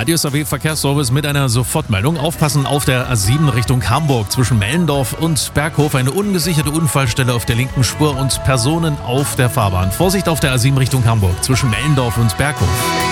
Radius AW Verkehrsservice mit einer Sofortmeldung. Aufpassen auf der A7 Richtung Hamburg zwischen Mellendorf und Berghof. Eine ungesicherte Unfallstelle auf der linken Spur und Personen auf der Fahrbahn. Vorsicht auf der A7 Richtung Hamburg zwischen Mellendorf und Berghof.